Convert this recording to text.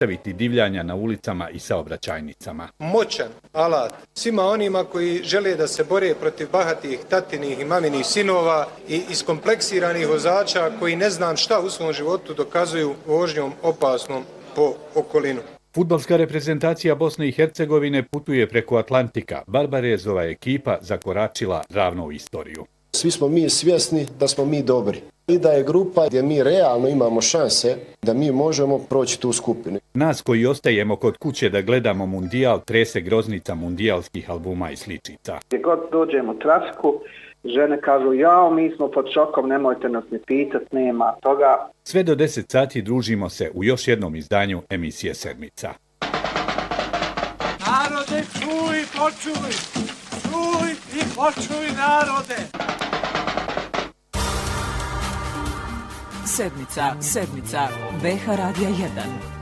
zaustaviti divljanja na ulicama i saobraćajnicama. Moćan alat svima onima koji žele da se bore protiv bahatih tatinih i maminih sinova i iskompleksiranih vozača koji ne znam šta u svom životu dokazuju vožnjom opasnom po okolinu. Fudbalska reprezentacija Bosne i Hercegovine putuje preko Atlantika. Barbarezova ekipa zakoračila ravno u istoriju. Svi smo mi svjesni da smo mi dobri i da je grupa gdje mi realno imamo šanse da mi možemo proći tu skupinu. Nas koji ostajemo kod kuće da gledamo mundijal trese groznica mundijalskih albuma i sličica. Gdje god dođemo u trafiku, žene kažu jao, mi smo pod šokom, nemojte nas ni pitat, nema toga. Sve do 10 sati družimo se u još jednom izdanju emisije Sedmica. Narode, čuj, počuj! Čuj i počuj, narode! Sedmica, BH Radija 1.